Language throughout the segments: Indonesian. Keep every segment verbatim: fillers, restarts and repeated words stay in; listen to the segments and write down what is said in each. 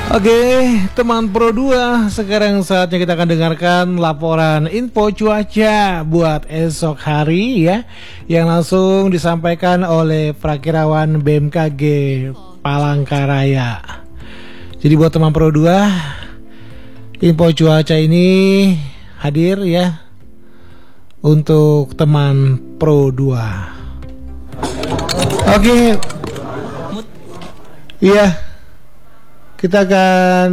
Oke, teman Pro dua, sekarang saatnya kita akan dengarkan laporan info cuaca buat esok hari ya, yang langsung disampaikan oleh Prakirawan B M K G Palangkaraya. Jadi buat teman Pro dua, info cuaca ini hadir ya untuk teman Pro dua. Oke. Iya. Kita akan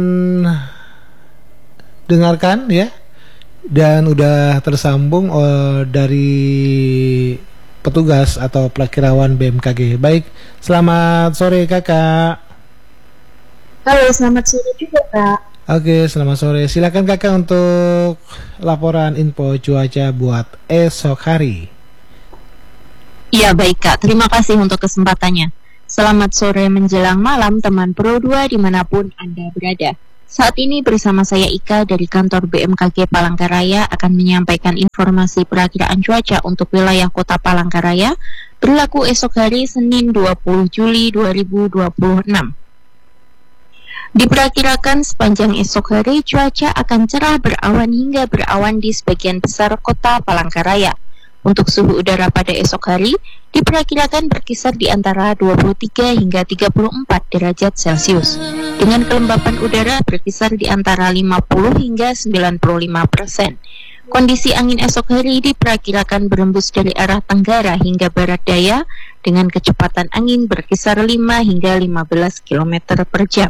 dengarkan ya, dan udah tersambung uh, dari petugas atau Prakirawan B M K G. Baik, selamat sore kakak. Halo, selamat sore juga kak. Oke, selamat sore. Silakan kakak untuk laporan info cuaca buat esok hari. Iya baik kak, terima kasih untuk kesempatannya. Selamat sore menjelang malam teman Pro dua dimanapun Anda berada. Saat ini bersama saya Ika dari kantor B M K G Palangkaraya akan menyampaikan informasi perakiraan cuaca untuk wilayah kota Palangkaraya berlaku esok hari Senin dua puluh Juli dua ribu dua puluh enam. Diperkirakan sepanjang esok hari cuaca akan cerah berawan hingga berawan di sebagian besar kota Palangkaraya. Untuk suhu udara pada esok hari diperkirakan berkisar di antara dua puluh tiga hingga tiga puluh empat derajat Celcius, dengan kelembapan udara berkisar di antara lima puluh hingga sembilan puluh lima persen. Kondisi angin esok hari diperkirakan berembus dari arah tenggara hingga barat daya dengan kecepatan angin berkisar lima hingga lima belas kilometer per jam.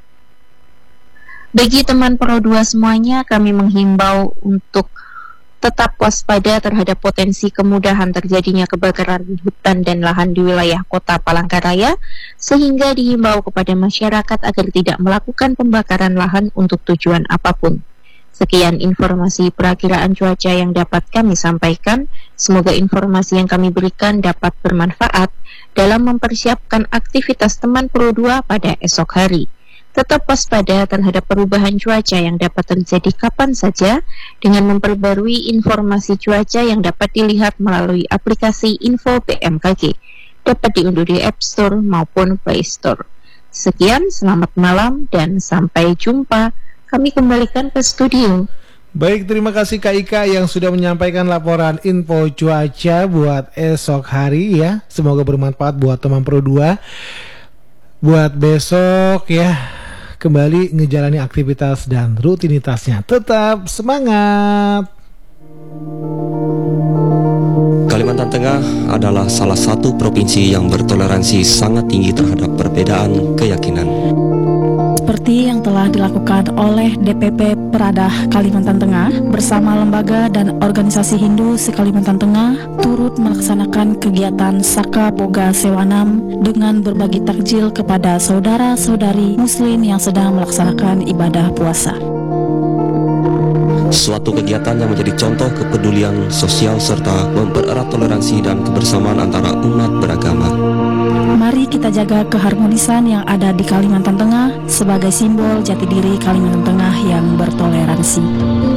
Bagi teman Pro dua semuanya, kami menghimbau untuk tetap waspada terhadap potensi kemudahan terjadinya kebakaran hutan dan lahan di wilayah kota Palangkaraya, sehingga dihimbau kepada masyarakat agar tidak melakukan pembakaran lahan untuk tujuan apapun. Sekian informasi perakiraan cuaca yang dapat kami sampaikan. Semoga informasi yang kami berikan dapat bermanfaat dalam mempersiapkan aktivitas teman Pro dua pada esok hari. Tetap waspada terhadap perubahan cuaca yang dapat terjadi kapan saja dengan memperbarui informasi cuaca yang dapat dilihat melalui aplikasi Info B M K G. Dapat diunduh di App Store maupun Play Store. Sekian, selamat malam dan sampai jumpa. Kami kembalikan ke studio. Baik, terima kasih Kak Ika yang sudah menyampaikan laporan info cuaca buat esok hari ya. Semoga bermanfaat buat teman Pro dua. Buat besok ya, kembali ngejalani aktivitas dan rutinitasnya. Tetap semangat. Kalimantan Tengah adalah salah satu provinsi yang bertoleransi sangat tinggi terhadap perbedaan keyakinan. Seperti yang telah dilakukan oleh D P P Peradah Kalimantan Tengah bersama lembaga dan organisasi Hindu se-Kalimantan Tengah turut melaksanakan kegiatan Saka Boga Sewanam dengan berbagi takjil kepada saudara-saudari muslim yang sedang melaksanakan ibadah puasa. Suatu kegiatan yang menjadi contoh kepedulian sosial serta mempererat toleransi dan kebersamaan antara umat beragama. Mari kita jaga keharmonisan yang ada di Kalimantan Tengah sebagai simbol jati diri Kalimantan Tengah yang bertoleransi.